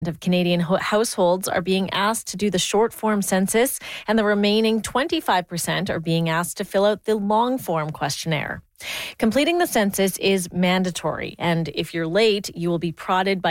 of Canadian households are being asked to do the short form census, and the remaining 25% are being asked to fill out the long form questionnaire. Completing the census is mandatory, and if you're late, you will be prodded by